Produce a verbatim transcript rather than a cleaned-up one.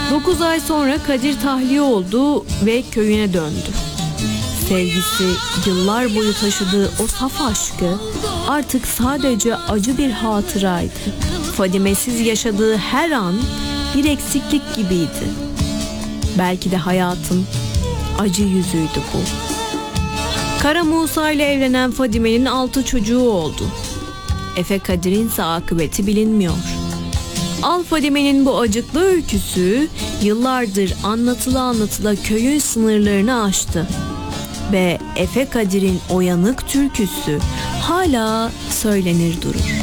Dokuz ay sonra Kadir tahliye oldu ve köyüne döndü. Sevgisi, yıllar boyu taşıdığı o saf aşkı artık sadece acı bir hatıraydı. Fadime'siz yaşadığı her an bir eksiklik gibiydi. Belki de hayatın acı yüzüydü bu. Kara Musa ile evlenen Fadime'nin altı çocuğu oldu. Efe Kadir'in ise akıbeti bilinmiyor. Al Fadime'nin bu acıklı öyküsü yıllardır anlatıla anlatıla köyün sınırlarını aştı. Ve Efe Kadir'in o yanık türküsü hala söylenir durur.